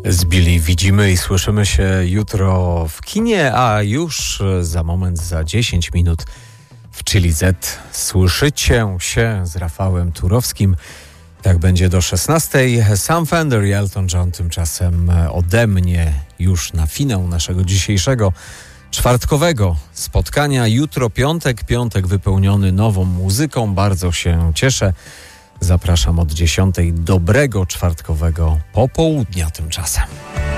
Z Billy widzimy i słyszymy się jutro w kinie, a już za moment, za 10 minut w Chili Z słyszycie się z Rafałem Turowskim. Tak będzie do 16:00. Sam Fender i Elton John tymczasem ode mnie już na finał naszego dzisiejszego czwartkowego spotkania. Jutro piątek wypełniony nową muzyką. Bardzo się cieszę. Zapraszam od 10:00. Dobrego czwartkowego popołudnia tymczasem.